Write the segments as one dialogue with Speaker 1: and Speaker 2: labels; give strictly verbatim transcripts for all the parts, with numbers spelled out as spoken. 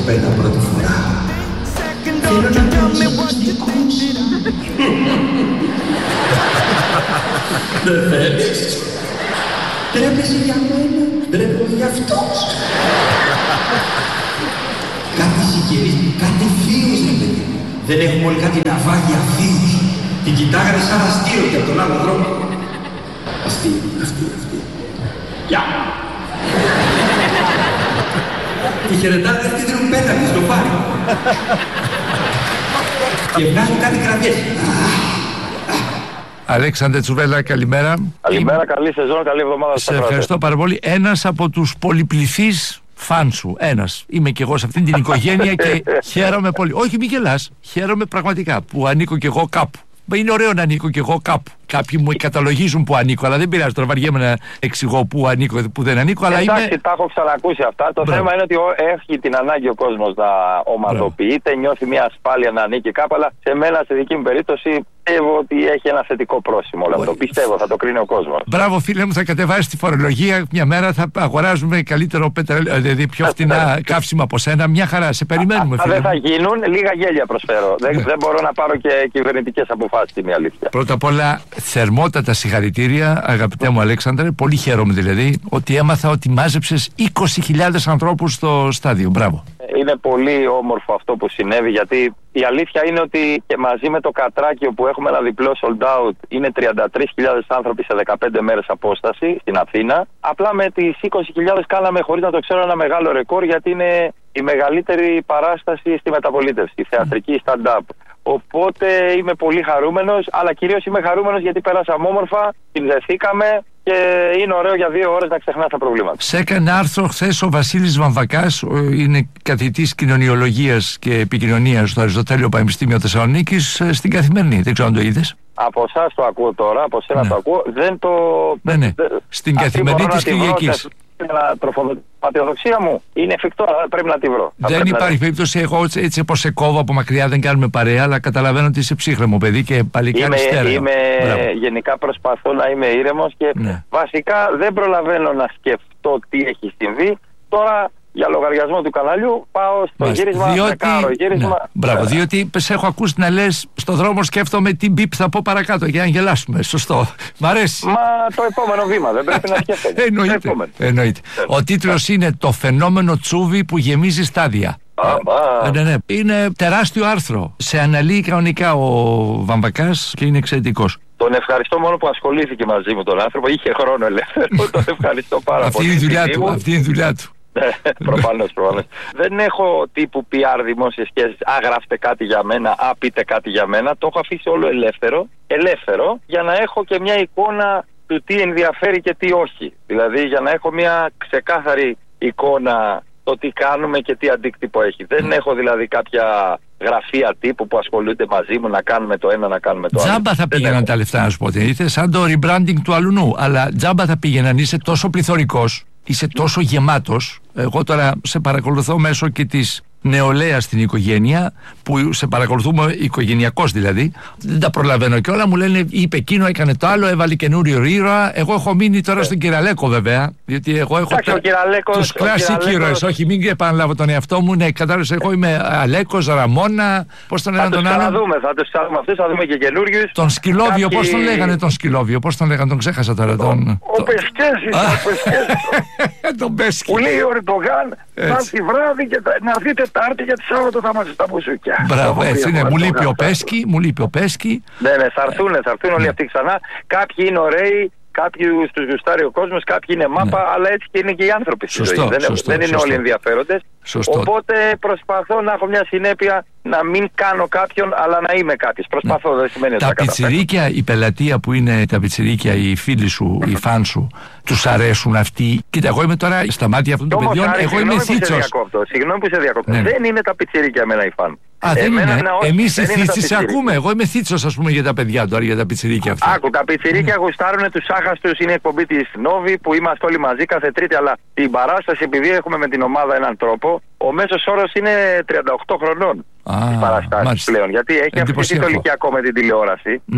Speaker 1: κοπέλα πρώτη φορά. Θέλω να πεις ακουστικούς. Δεν θέλεις? Τρέπεσαι για μένα, τρέπομαι για αυτός. Κάτι συγγενείς, κάτι θείος ρε παιδί. Δεν έχουμε όλοι κάτι ναυάγια θείους. Την κοιτάγανε σαν αστείο και από τον άλλο δρόμο. Αυτή, αυτή, αυτή. Γεια! Τη χαιρετάνε, αυτοί δίνουν πέταλες στο φάρι. Και βγάζουν κάτι κραυγές.
Speaker 2: Αλέξανδρε Τσουβέλλα, καλημέρα.
Speaker 3: Καλημέρα, καλή σεζόν, καλή εβδομάδα.
Speaker 2: Σε ευχαριστώ πάρα πολύ. Ένας από τους πολυπληθείς φαν σου. Ένας. Είμαι και εγώ σε αυτήν την οικογένεια και χαίρομαι πολύ. Όχι, μη γελάς. Χαίρομαι πραγματικά που ανήκω κι εγώ κάπου. Είναι ωραίο να ανήκω κι εγώ κάπου. Κάποιοι μου καταλογίζουν που ανήκω, αλλά δεν πειράζει. Τώρα βαριέμαι να εξηγώ που ανήκω, που δεν ανήκω. Αλλά
Speaker 3: εντάξει,
Speaker 2: είμαι...
Speaker 3: τα έχω ξανακούσει αυτά. Το Μπράβο. θέμα είναι ότι έχει την ανάγκη ο κόσμος να ομαδοποιείται, Μπράβο. νιώθει μια ασφάλεια να ανήκει κάπου. Αλλά σε μένα, στη δική μου περίπτωση, πιστεύω ότι έχει ένα θετικό πρόσημο όλο αυτό. Πιστεύω, θα το κρίνει ο κόσμος. Μπράβο,
Speaker 2: φίλε μου, θα κατεβάσει τη φορολογία. Μια μέρα θα αγοράζουμε καλύτερο πετρέλαιο, δηλαδή πιο φτηνά καύσιμα από σένα. Μια χαρά, σε περιμένουμε, φίλε.
Speaker 3: Δεν θα γίνουν, λίγα γέλια προσφέρω. Δεν, δεν μπορώ να πάρω και κυβερνητικές αποφάσεις, είναι η αλήθεια.
Speaker 2: Πρώτα απ' όλα, θερμότατα συγχαρητήρια, αγαπητέ μου Αλέξανδρε. Πολύ χαίρομαι δηλαδή ότι έμαθα ότι μάζεψες είκοσι χιλιάδες ανθρώπους στο στάδιο. Μπράβο.
Speaker 3: Είναι πολύ όμορφο αυτό που συνέβη, γιατί η αλήθεια είναι ότι και μαζί με το Κατράκιο που έχουμε ένα διπλό sold out είναι τριάντα τρεις χιλιάδες άνθρωποι σε δεκαπέντε μέρες απόσταση στην Αθήνα. Απλά με τις είκοσι χιλιάδες κάναμε, χωρίς να το ξέρω, ένα μεγάλο ρεκόρ, γιατί είναι η μεγαλύτερη παράσταση στη μεταπολίτευση, η θεατρική stand-up. Οπότε είμαι πολύ χαρούμενος, αλλά κυρίως είμαι χαρούμενος γιατί πέρασαμε όμορφα, συνδεθήκαμε και είναι ωραίο για δύο ώρες να ξεχνάς τα προβλήματα.
Speaker 2: Σε έκανε άρθρο χθες ο Βασίλης Βαμβακάς, είναι καθηγητής κοινωνιολογίας και επικοινωνίας στο Αριστοτέλειο Πανεπιστήμιο Θεσσαλονίκης, στην Καθημερινή. Δεν ξέρω αν το είδες.
Speaker 3: Από εσάς το ακούω τώρα, από σένα ναι. το ακούω. Δεν το...
Speaker 2: Ναι, ναι. Στην Καθημερινή της Κυριακής.
Speaker 3: Πατριοδοξία μου είναι εφικτό, αλλά πρέπει να τη βρω.
Speaker 2: Δεν υπάρχει να... περίπτωση. Εγώ έτσι όπως σε κόβω από μακριά, δεν κάνουμε παρέα, αλλά καταλαβαίνω ότι είσαι ψύχρεμο παιδί και παλικάρι στέρεο.
Speaker 3: Είμαι, γενικά προσπαθώ να είμαι ήρεμος και ναι. βασικά δεν προλαβαίνω να σκεφτώ τι έχει συμβεί. Τώρα για λογαριασμό του καναλιού πάω στο Μάλιστα. γύρισμα, διότι... κάρο γύρισμα. Ναι.
Speaker 2: Μπράβο, yeah. διότι σε έχω ακούσει να λες στο δρόμο σκέφτομαι τι μπιπ θα πω παρακάτω για να γελάσουμε. Σωστό. Μ' αρέσει.
Speaker 3: Μα το επόμενο βήμα δεν πρέπει να σκέφτεται.
Speaker 2: Εννοείται. Εννοείται. Ο τίτλος είναι «Το φαινόμενο Τσούβι που γεμίζει στάδια».
Speaker 3: Ah,
Speaker 2: ναι, ναι. Είναι τεράστιο άρθρο. Σε αναλύει κανονικά ο Βαμβακάς και είναι εξαιρετικός.
Speaker 3: Τον ευχαριστώ μόνο που ασχολήθηκε μαζί μου τον άνθρωπο. Είχε χρόνο ελεύθερο. Τον ευχαριστώ πάρα
Speaker 2: αυτή
Speaker 3: πολύ.
Speaker 2: Είναι η δουλειά του, αυτή είναι η δουλειά του.
Speaker 3: Προφανώς, προφανώς. Δεν έχω τύπου πι αρ δημόσιες σχέσεις. Α, γράφτε κάτι για μένα, α, πείτε κάτι για μένα. Το έχω αφήσει όλο ελεύθερο, ελεύθερο για να έχω και μια εικόνα του τι ενδιαφέρει και τι όχι. Δηλαδή για να έχω μια ξεκάθαρη εικόνα το τι κάνουμε και τι αντίκτυπο έχει. Δεν έχω δηλαδή κάποια γραφεία τύπου που ασχολούνται μαζί μου να κάνουμε το ένα, να κάνουμε το άλλο.
Speaker 2: Τζάμπα θα πήγαιναν έχω. τα λεφτά, να σου πω. Είτε σαν το rebranding του αλουνού. Αλλά τζάμπα θα πήγαιναν, είσαι τόσο πληθωρικός, είσαι τόσο γεμάτος. Εγώ τώρα σε παρακολουθώ μέσω και της νεολαία στην οικογένεια, που σε παρακολουθούμε οικογενειακώς δηλαδή. Δεν τα προλαβαίνω και όλα. Μου λένε είπε εκείνο, έκανε το άλλο, έβαλε καινούριο ήρωα. Εγώ έχω μείνει τώρα στον Κυραλέκο βέβαια. Διότι εγώ έχω
Speaker 3: τα...
Speaker 2: τους κλασικ ήρωες. Όχι, μην επαναλάβω τον εαυτό μου. Ναι, κατάλαβες, εγώ είμαι Αλέκος, Ραμόνα. Πώς τον λέγανε τον άλλο.
Speaker 3: Θα δούμε, θα τους κάνουμε αυτούς, θα δούμε και καινούριους.
Speaker 2: Τον Σκυλόβιο, Κάποιοι... πώς τον λέγανε τον Σκυλόβιο, πώς τον λέγανε, τον ξέχασα τώρα. Τον...
Speaker 3: Ο Πεσκέζης.
Speaker 2: Τον Πέσκι.
Speaker 3: Που λέει ο Ερντογάν, θα έρθει βράδυ και να έρθει Τετάρτη γιατί Σάββατο θα είμαστε στα μπουζούκια.
Speaker 2: Μπράβο, έτσι είναι. Μου λείπει ο Πέσκι, μου λείπει ο Πέσκι.
Speaker 3: Ναι, ναι, θα έρθουν, θα έρθουν όλοι αυτοί ξανά. Κάποιοι είναι ωραίοι, κάποιοι τους γουστάρει ο κόσμος, κάποιοι είναι μάπα, ναι. αλλά έτσι και είναι και οι άνθρωποι στη ζωή. Δεν, σωστό, δεν είναι σωστό. όλοι ενδιαφέροντες.
Speaker 2: Σωστό.
Speaker 3: Οπότε προσπαθώ να έχω μια συνέπεια να μην κάνω κάποιον, αλλά να είμαι κάποιος. Προσπαθώ, ναι. δεν σημαίνει ότι
Speaker 2: τα πιτσιρίκια, η πελατεία που είναι τα πιτσιρίκια, οι φίλοι σου, οι φαν σου, τους αρέσουν αυτοί. Κοίτα, εγώ είμαι τώρα στα μάτια αυτών των παιδιών,
Speaker 3: άρη,
Speaker 2: εγώ είμαι θίτσος.
Speaker 3: Συγγνώμη που σε διακόπτω. Ναι. Δεν είναι τα πιτσιρίκια εμένα οι φαν.
Speaker 2: Α, δεν είναι. είναι. Εμείς οι θίτσοι σε ακούμε. Εγώ είμαι θίτσος, ας πούμε, για τα παιδιά τώρα, για τα πιτσιρίκια αυτά.
Speaker 3: Άκου, τα πιτσιρίκια γουστάρουν τους άχαστους, είναι εκπομπή της Νόβη που είμαστε όλοι μαζί κάθε Τρίτη, αλλά την παράσταση, επειδή έχουμε με την ομάδα έναν τρόπο, ο μέσος όρος είναι τριάντα οκτώ χρονών. Οι παραστάσεις πλέον. Γιατί έχει αυξηθεί το ηλικιακό με την τηλεόραση.
Speaker 2: Ναι.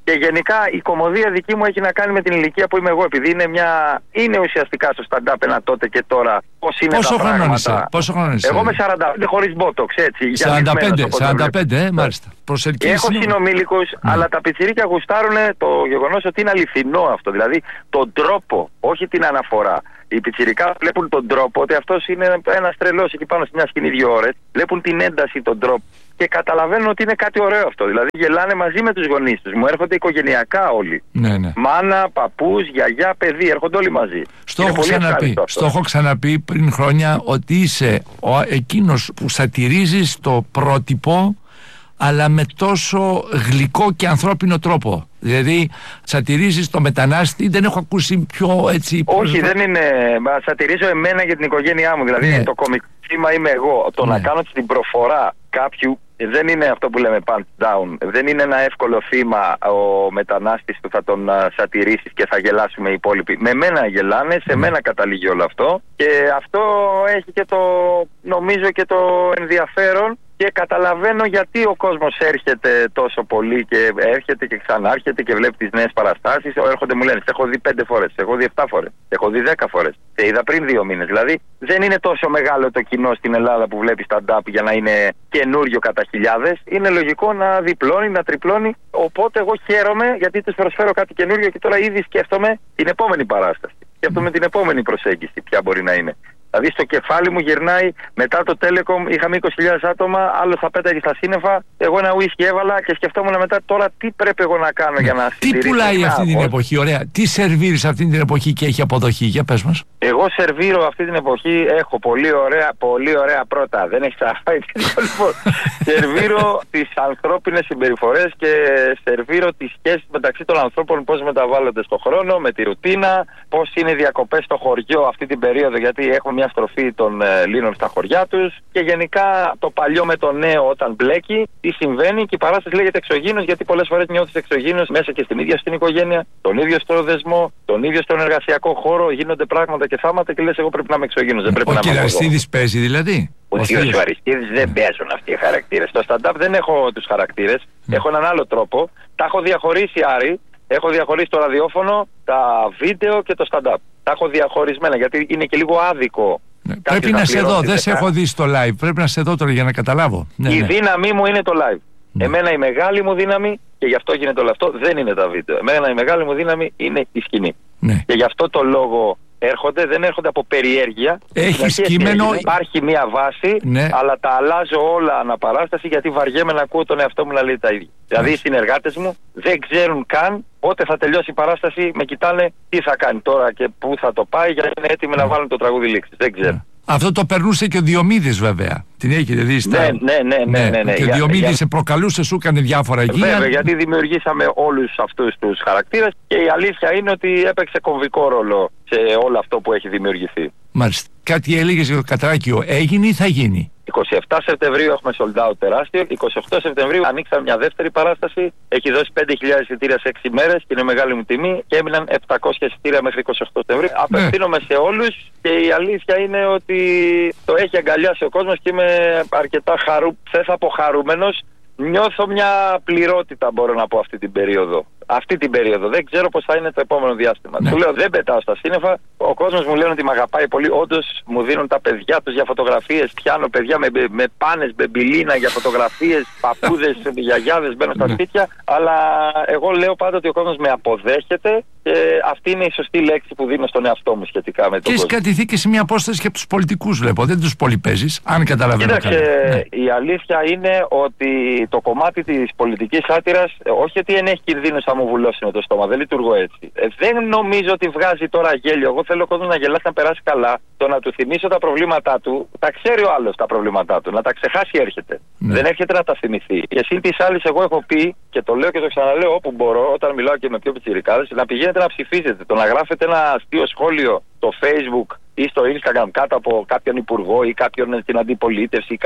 Speaker 3: Και γενικά η κωμωδία δική μου έχει να κάνει με την ηλικία που είμαι εγώ. Επειδή είναι, μια... είναι ουσιαστικά στο stand-up ένα τότε και τώρα. Πώς είναι
Speaker 2: Πόσο
Speaker 3: τα
Speaker 2: χρόνο
Speaker 3: πράγματα.
Speaker 2: είσαι, πόσο χρόνο είσαι.
Speaker 3: Εγώ είμαι σαράντα πέντε χωρίς μπότοξ, έτσι.
Speaker 2: σαράντα πέντε, σαράντα πέντε, ε, μάλιστα.
Speaker 3: Έχω συνομήλικους, ναι. Αλλά τα πιτσιρίκια γουστάρουν το γεγονός ότι είναι αληθινό αυτό. Δηλαδή τον τρόπο, όχι την αναφορά. Οι πιτσιρικά βλέπουν τον τρόπο ότι αυτός είναι ένας τρελός εκεί πάνω σε μια σκηνή δύο ώρες. Βλέπουν την ένταση, τον τρόπο. Και καταλαβαίνουν ότι είναι κάτι ωραίο αυτό. Δηλαδή γελάνε μαζί με τους γονείς τους. Μου έρχονται οικογενειακά όλοι.
Speaker 2: Ναι, ναι.
Speaker 3: Μάνα, παππούς, γιαγιά, παιδί. Έρχονται όλοι μαζί.
Speaker 2: Στο έχω ξαναπεί, στο έχω ξαναπεί πριν χρόνια ότι είσαι ο, εκείνος που σατιρίζεις το πρότυπο, αλλά με τόσο γλυκό και ανθρώπινο τρόπο. Δηλαδή σατιρίζεις το μετανάστη, δεν έχω ακούσει πιο έτσι...
Speaker 3: Όχι, δεν είναι... Μα σατιρίζω εμένα για την οικογένειά μου. Δηλαδή ναι. Το κωμικό σήμα είμαι εγώ. Το ναι. Να κάνω την προφορά κάποιου δεν είναι αυτό που λέμε punch down. Δεν είναι ένα εύκολο θύμα ο μετανάστης που θα τον uh, σατιρίσεις και θα γελάσουμε οι υπόλοιποι. Με μένα γελάνε, σε mm. μένα καταλήγει όλο αυτό. Και αυτό έχει και το, νομίζω και το ενδιαφέρον. Και καταλαβαίνω γιατί ο κόσμος έρχεται τόσο πολύ και έρχεται και ξανάρχεται και βλέπει τις νέες παραστάσεις. Έρχονται μου λένε, σε έχω δει πέντε φορές, σε έχω δει επτά φορές, σε έχω δει δέκα φορές. Σε είδα πριν δύο μήνες. Δηλαδή δεν είναι τόσο μεγάλο το κοινό στην Ελλάδα που βλέπει stand-up για να είναι καινούριο κατά χιλιάδες. Είναι λογικό να διπλώνει, να τριπλώνει. Οπότε εγώ χαίρομαι γιατί τους προσφέρω κάτι καινούριο και τώρα ήδη σκέφτομαι την επόμενη παράσταση. Σκέφτομαι την επόμενη προσέγγιση, ποια μπορεί να είναι. Δηλαδή στο κεφάλι μου γυρνάει μετά το Telecom, είχαμε είκοσι χιλιάδες άτομα, άλλο θα πέταγε στα σύννεφα. Εγώ ένα ουίσκι έβαλα και σκεφτόμουν μετά τώρα τι πρέπει εγώ να κάνω για να
Speaker 2: συντηρήσω. Τι πουλάει αυτή την εποχή, ωραία. Τι σερβίρεις αυτή την εποχή και έχει αποδοχή, για πες μας.
Speaker 3: Εγώ σερβίρω αυτή την εποχή, έχω πολύ ωραία, πολύ ωραία πρώτα. Δεν έχει ξαναφάει τέτοιο λοιπόν. Σερβίρω τις ανθρώπινες συμπεριφορές και σερβίρω τις σχέσεις μεταξύ των ανθρώπων, πώς μεταβάλλονται στον χρόνο, με τη ρουτίνα, πώς είναι οι διακοπές στο χωριό αυτή την περίοδο, γιατί έχουμε μια στροφή των ε, Ελλήνων στα χωριά τους και γενικά το παλιό με το νέο όταν μπλέκει, τι συμβαίνει και η παράσταση λέγεται εξωγήινος γιατί πολλές φορές νιώθεις εξωγήινος μέσα και στην ίδια στην οικογένεια, τον ίδιο στο δεσμό, τον ίδιο στον εργασιακό χώρο, γίνονται πράγματα και θάματα και λες εγώ πρέπει να είμαι εξωγήινος, δεν πρέπει
Speaker 2: ο
Speaker 3: να είμαι.
Speaker 2: Ο Κυριαστίδης παίζει δηλαδή.
Speaker 3: Ο κύριος Αριστίδης δεν παίζουν αυτοί οι χαρακτήρες. Στο stand-up δεν έχω τους χαρακτήρες, mm. έχω έναν άλλο τρόπο, τα έχω διαχωρίσει Άρη. Έχω διαχωρίσει το ραδιόφωνο, τα βίντεο και το stand-up. Τα έχω διαχωρισμένα γιατί είναι και λίγο άδικο.
Speaker 2: Ναι, πρέπει να σε δω, δεν σε έχω δει στο live. Πρέπει να σε δω τώρα για να καταλάβω. Ναι,
Speaker 3: η
Speaker 2: ναι.
Speaker 3: δύναμή μου είναι το live. Ναι. Εμένα η μεγάλη μου δύναμη, και γι' αυτό γίνεται όλο αυτό, δεν είναι τα βίντεο. Εμένα η μεγάλη μου δύναμη είναι η σκηνή. Ναι. Και γι' αυτό το λόγο έρχονται, δεν έρχονται από περιέργεια.
Speaker 2: Έχει κείμενο.
Speaker 3: Υπάρχει μία βάση, ναι. Αλλά τα αλλάζω όλα αναπαράσταση γιατί βαριέμαι να ακούω τον εαυτό μου να λέει τα ίδια. Δηλαδή οι συνεργάτες μου δεν ξέρουν καν πότε θα τελειώσει η παράσταση, με κοιτάνε τι θα κάνει τώρα και πού θα το πάει για να είναι έτοιμοι να βάλουν το τραγούδι λήξης. Δεν ξέρω.
Speaker 2: Αυτό το περνούσε και ο Διομήδης βέβαια. Την έχετε δει στα...
Speaker 3: Ναι, ναι, ναι, ναι, ναι, ναι.
Speaker 2: Και ο Διομήδης για... σε προκαλούσε, σου έκανε διάφορα εκεί.
Speaker 3: Βέβαια, γιατί δημιουργήσαμε όλους αυτούς τους χαρακτήρες και η αλήθεια είναι ότι έπαιξε κομβικό ρόλο σε όλο αυτό που έχει δημιουργηθεί.
Speaker 2: Μάλιστα. Κάτι έλεγες για το Κατράκιο, έγινε ή θα γίνει?
Speaker 3: είκοσι επτά Σεπτεμβρίου έχουμε sold out τεράστιο. είκοσι οκτώ Σεπτεμβρίου ανοίξαμε μια δεύτερη παράσταση. Έχει δώσει πέντε χιλιάδες εισιτήρια σε έξι μέρες και είναι μεγάλη μου τιμή. Και έμειναν επτακόσια εισιτήρια μέχρι είκοσι οκτώ Σεπτεμβρίου. Ναι. Απευθύνομαι σε όλους και η αλήθεια είναι ότι το έχει αγκαλιάσει ο κόσμος και είμαι αρκετά χαρού, δεν θα πω χαρούμενος. Νιώθω μια πληρότητα, μπορώ να πω, αυτή την περίοδο. Αυτή την περίοδο. Δεν ξέρω πώς θα είναι το επόμενο διάστημα. Ναι. Του λέω δεν πετάω στα σύννεφα. Ο κόσμος μου λέει ότι με αγαπάει πολύ. Όντως μου δίνουν τα παιδιά τους για φωτογραφίες. Πιάνω παιδιά με, με πάνες, μπεμπιλίνα για φωτογραφίες. Παππούδες, γιαγιάδες μπαίνουν στα σπίτια. Αλλά εγώ λέω πάντα ότι ο κόσμος με αποδέχεται. Και αυτή είναι η σωστή λέξη που δίνω στον εαυτό μου σχετικά με τον κόσμο.
Speaker 2: Και έχει κρατηθεί και σε μια απόσταση και από τους πολιτικούς, βλέπω. Δεν τους πολυπέζεις, αν καταλαβαίνω.
Speaker 3: Κοίταξε, ναι. Η αλήθεια είναι ότι το κομμάτι της πολιτικής σάτυρας, όχι ότι δεν έχει κινδύνους θα μου βουλώσει με το στόμα, δεν λειτουργώ έτσι. Ε, δεν νομίζω ότι βγάζει τώρα γέλιο. Εγώ θέλω ο κόσμος να γελάσει, να περάσει καλά. Το να του θυμίσω τα προβλήματά του, τα ξέρει ο άλλος τα προβλήματά του. Να τα ξεχάσει έρχεται. Ναι. Δεν έρχεται να τα θυμηθεί. Και εσύ τη άλλη, εγώ έχω πει και το λέω και το ξαναλέω όπου μπορώ, όταν μιλάω και με πιο πιτσιρικάδες, να πηγαίνετε να ψηφίζετε. Το να γράφετε ένα αστείο σχόλιο στο Facebook ή στο Instagram κάτω από κάποιον υπουργό ή κάποιον στην αντιπολίτευση ή κάτι,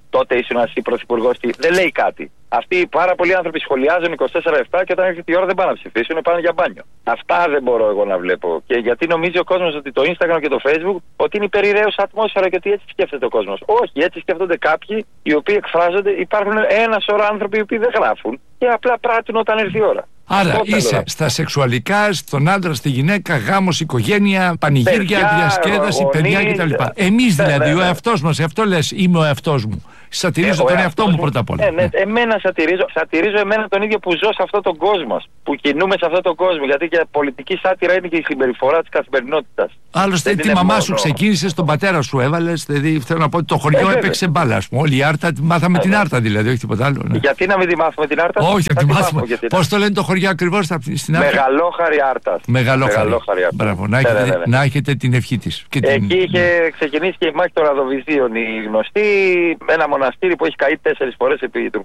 Speaker 3: τότε ήσουν εσύ πρωθυπουργός, δεν λέει κάτι. Αυτοί πάρα πολλοί άνθρωποι σχολιάζουν είκοσι τέσσερα επτά και όταν έρχεται η ώρα δεν πάνε να ψηφίσουν, πάνε για μπάνιο. Αυτά δεν μπορώ εγώ να βλέπω. Και γιατί νομίζει ο κόσμος ότι το Instagram και το Facebook ότι είναι υπερηρέως ατμόσφαιρα και ότι έτσι σκέφτεται ο κόσμος. Όχι, έτσι σκέφτονται κάποιοι οι οποίοι εκφράζονται. Υπάρχουν ένα σωρό άνθρωποι οι οποίοι δεν γράφουν και απλά πράττουν όταν έρθει η ώρα.
Speaker 2: Άρα αυτό είσαι θέλω. Στα σεξουαλικά, στον άντρα, στη γυναίκα, γάμος, οικογένεια, πανηγύρια, παιδιά, διασκέδαση, γονείς, παιδιά κτλ. Εμείς δηλαδή, ναι, ναι, ναι. ο εαυτός μας, αυτό λες, είμαι ο εαυτός μου. Σατηρίζω ε, τον εαυτό μου πρώτα απ' όλα.
Speaker 3: Ε, ναι, ναι. Εμένα σατηρίζω, σατηρίζω εμένα τον ίδιο που ζω σε αυτόν τον κόσμο, που κινούμε σε αυτόν τον κόσμο. Γιατί και πολιτική σάτυρα είναι και η συμπεριφορά της καθημερινότητας.
Speaker 2: Άλλωστε, τη μαμά μόνο... σου ξεκίνησε, τον πατέρα σου έβαλες. Δηλαδή, θέλω να πω ότι το χωριό ε, έπαιξε μπάλα. Ας πούμε. Όλη η άρτα, μάθαμε ε, την άρτα δηλαδή, όχι τίποτα άλλο. Ναι.
Speaker 3: Γιατί να μην τη μάθουμε την άρτα?
Speaker 2: Όχι, να τη μάθουμε. Πώς το λένε το χωριό ακριβώς στην άρτα?
Speaker 3: Μεγαλόχαρη άρτα.
Speaker 2: Μεγαλόχαρη. Μπράβο, να έχετε την ευχή της.
Speaker 3: Εκεί είχε ξεκινήσει και η μάχη των Ραδοβυζίων, η γνωστή, ένα μοναστήρι που έχει καεί τέσσερις φορές επί του